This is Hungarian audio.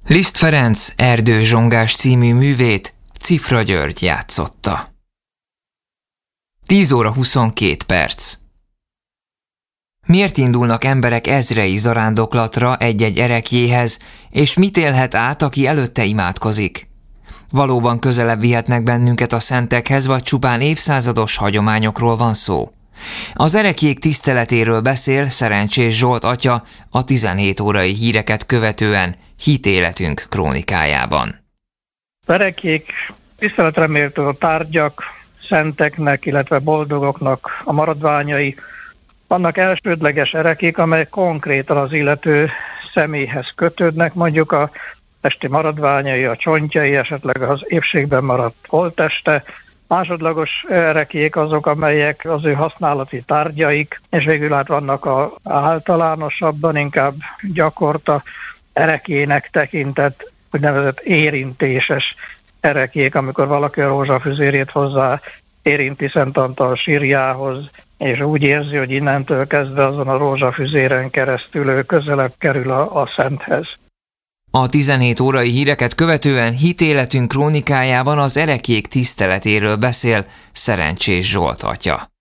Liszt Ferenc Erdőzsongás című művét Cifra György játszotta. 10 óra 22 perc. Miért indulnak emberek ezrei zarándoklatra egy-egy ereklyéhez, és mit élhet át, aki előtte imádkozik? Valóban közelebb vihetnek bennünket a szentekhez, vagy csupán évszázados hagyományokról van szó? Az ereklyék tiszteletéről beszél Szerencsés Zsolt atya a 17 órai híreket követően Hitéletünk krónikájában. Ereklyék tiszteletre méltó tárgyak, szenteknek, illetve boldogoknak a maradványai. Vannak elsődleges erekék, amelyek konkrétan az illető személyhez kötődnek, mondjuk a testi maradványai, a csontjai, esetleg az épségben maradt holtteste. Másodlagos erekék azok, amelyek az ő használati tárgyaik, és végül hát vannak az általánosabban, inkább gyakorta erekének tekintett, úgynevezett érintéses erekék, amikor valaki a rózsafüzérét hozzá érinti Szent Antal sírjához, és úgy érzi, hogy innentől kezdve azon a rózsafüzéren keresztül ő közelebb kerül a Szenthez. A 17 órai híreket követően Hitéletünk krónikájában az ereklyék tiszteletéről beszél Szerencsés Zsolt atya.